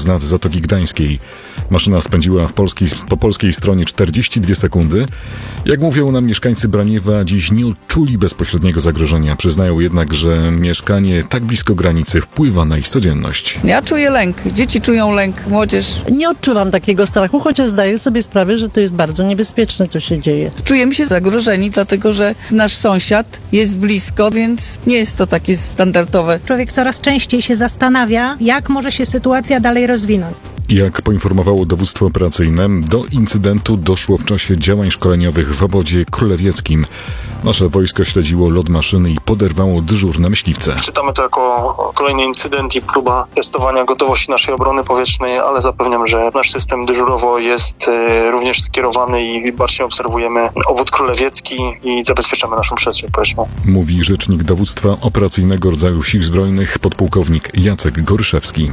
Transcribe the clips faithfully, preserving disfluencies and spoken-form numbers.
z nad Zatoki Gdańskiej. Maszyna spędziła w polskiej, po polskiej stronie czterdzieści dwie sekundy. Jak mówią nam mieszkańcy Braniewa, dziś nie odczuli bezpośredniego zagrożenia. Przyznają jednak, że mieszkanie tak blisko granicy wpływa na ich codzienność. Ja czuję lęk. Dzieci czują lęk, młodzież. Nie odczuwam takiego strachu, chociaż zdaję sobie sprawę, że to jest bardzo niebezpieczne, co się dzieje. Czujemy się zagrożeni, dlatego że nasz sąsiad jest blisko, więc nie jest to takie standardowe. Człowiek coraz częściej się zastanawia, jak może się sytuacja dalej rozwinąć. Jak poinformowało dowództwo operacyjne, do incydentu doszło w czasie działań szkoleniowych w obozie królewieckim. Nasze wojsko śledziło lot maszyny i poderwało dyżurne myśliwce. Czytamy to jako kolejny incydent i próba testowania gotowości naszej obrony powietrznej, ale zapewniam, że nasz system dyżurowo jest również skierowany i bacznie obserwujemy obwód królewiecki i zabezpieczamy naszą przestrzeń powietrzną. Mówi rzecznik dowództwa operacyjnego rodzaju Sił Zbrojnych podpułkownik Jacek Goryszewski.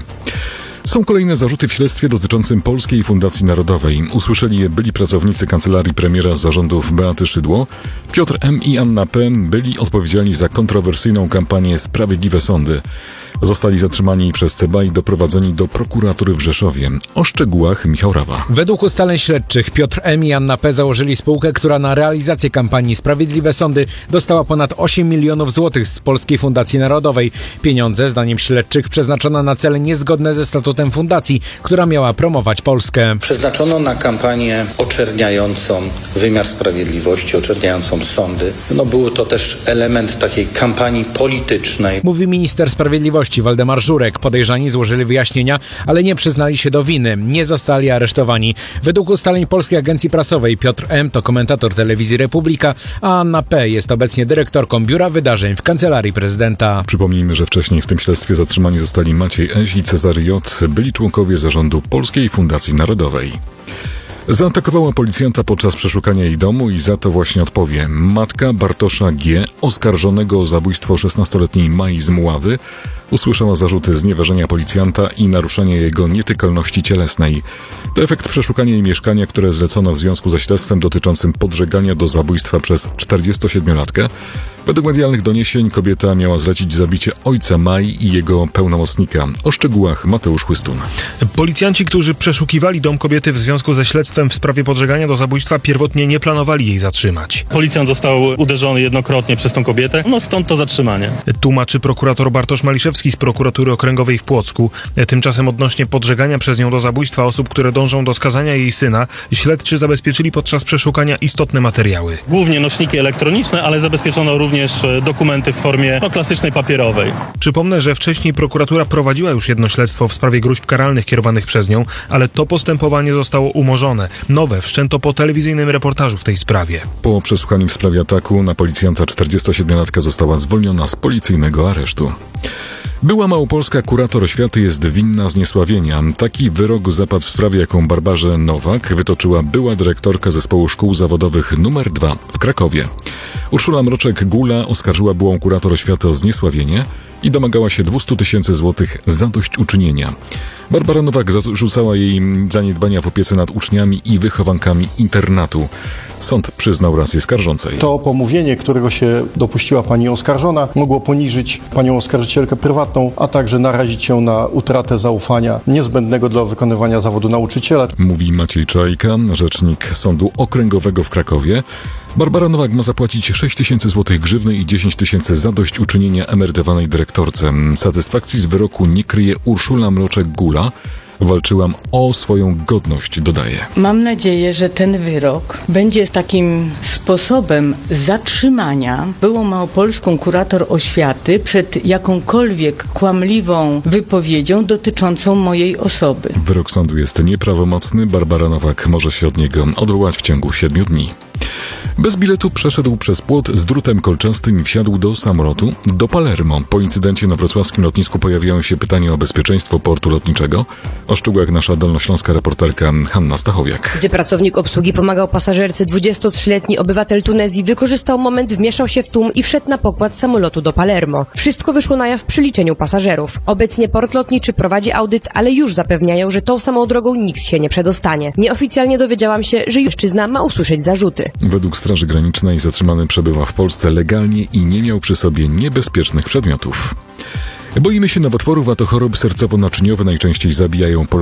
Są kolejne zarzuty w śledztwie dotyczącym Polskiej Fundacji Narodowej. Usłyszeli je byli pracownicy kancelarii premiera z zarządów Beaty Szydło. Piotr M. i Anna P. byli odpowiedzialni za kontrowersyjną kampanię Sprawiedliwe Sądy. Zostali zatrzymani przez C B A i doprowadzeni do prokuratury w Rzeszowie. O szczegółach Michał Rawa. Według ustaleń śledczych Piotr M. i Anna P. założyli spółkę, która na realizację kampanii Sprawiedliwe Sądy dostała ponad osiem milionów złotych z Polskiej Fundacji Narodowej. Pieniądze, zdaniem śledczych, przeznaczono na cele niezgodne ze statutem fundacji, która miała promować Polskę. Przeznaczono na kampanię oczerniającą wymiar sprawiedliwości, oczerniającą sądy. No był to też element takiej kampanii politycznej. Mówi minister sprawiedliwości Waldemar Żurek. Podejrzani złożyli wyjaśnienia, ale nie przyznali się do winy. Nie zostali aresztowani. Według ustaleń Polskiej Agencji Prasowej Piotr M. to komentator telewizji Republika, a Anna P. jest obecnie dyrektorką Biura Wydarzeń w Kancelarii Prezydenta. Przypomnijmy, że wcześniej w tym śledztwie zatrzymani zostali Maciej Eś i Cezary J., byli członkowie zarządu Polskiej Fundacji Narodoej. Zaatakowała policjanta podczas przeszukania jej domu i za to właśnie odpowie. Matka Bartosza G., oskarżonego o zabójstwo szesnastoletniej Mai z Mławy, usłyszała zarzuty znieważenia policjanta i naruszenia jego nietykalności cielesnej. To efekt przeszukania jej mieszkania, które zlecono w związku ze śledztwem dotyczącym podżegania do zabójstwa przez czterdziestosiedmiolatkę. Według medialnych doniesień kobieta miała zlecić zabicie ojca Mai i jego pełnomocnika. O szczegółach Mateusz Chłystun. Policjanci, którzy przeszukiwali dom kobiety w związku ze śledztwem w sprawie podżegania do zabójstwa, pierwotnie nie planowali jej zatrzymać. Policjant został uderzony jednokrotnie przez tą kobietę, no stąd to zatrzymanie. Tłumaczy prokurator Bartosz Maliszewski z prokuratury okręgowej w Płocku. Tymczasem odnośnie podżegania przez nią do zabójstwa osób, które dążą do skazania jej syna, śledczy zabezpieczyli podczas przeszukania istotne materiały. Głównie nośniki elektroniczne, ale zabezpieczono również dokumenty w formie no, klasycznej papierowej. Przypomnę, że wcześniej prokuratura prowadziła już jedno śledztwo w sprawie gróźb karalnych kierowanych przez nią, ale to postępowanie zostało umorzone. Nowe wszczęto po telewizyjnym reportażu w tej sprawie. Po przesłuchaniu w sprawie ataku na policjanta czterdziestosiedmiolatka została zwolniona z policyjnego aresztu. Była małopolska kurator oświaty jest winna zniesławienia. Taki wyrok zapadł w sprawie, jaką Barbarze Nowak wytoczyła była dyrektorka Zespołu Szkół Zawodowych numer dwa w Krakowie. Urszula Mroczek-Gula oskarżyła byłą kurator oświaty o zniesławienie i domagała się dwieście tysięcy złotych zadośćuczynienia. Barbara Nowak zarzucała jej zaniedbania w opiece nad uczniami i wychowankami internatu. Sąd przyznał rację skarżącej. To pomówienie, którego się dopuściła pani oskarżona, mogło poniżyć panią oskarżycielkę prywatną, a także narazić ją na utratę zaufania niezbędnego dla wykonywania zawodu nauczyciela. Mówi Maciej Czajka, rzecznik Sądu Okręgowego w Krakowie. Barbara Nowak ma zapłacić sześć tysięcy złotych grzywny i dziesięć tysięcy zadośćuczynienia emerytowanej dyrektorce. Satysfakcji z wyroku nie kryje Urszula Mroczek-Gula. Walczyłam o swoją godność, dodaje. Mam nadzieję, że ten wyrok będzie takim sposobem zatrzymania byłą małopolską kurator oświaty przed jakąkolwiek kłamliwą wypowiedzią dotyczącą mojej osoby. Wyrok sądu jest nieprawomocny. Barbara Nowak może się od niego odwołać w ciągu siedmiu dni. Bez biletu przeszedł przez płot z drutem kolczastym i wsiadł do samolotu do Palermo. Po incydencie na wrocławskim lotnisku pojawiają się pytania o bezpieczeństwo portu lotniczego. O szczegółach nasza dolnośląska reporterka Hanna Stachowiak. Gdy pracownik obsługi pomagał pasażerce, dwudziestotrzyletni obywatel Tunezji wykorzystał moment, wmieszał się w tłum i wszedł na pokład samolotu do Palermo. Wszystko wyszło na jaw przy liczeniu pasażerów. Obecnie port lotniczy prowadzi audyt, ale już zapewniają, że tą samą drogą nikt się nie przedostanie. Nieoficjalnie dowiedziałam się, że mężczyzna ma usłyszeć zarzuty. Według Straży Granicznej zatrzymany przebywa w Polsce legalnie i nie miał przy sobie niebezpiecznych przedmiotów. Boimy się nowotworów, a to choroby sercowo-naczyniowe najczęściej zabijają Polaków.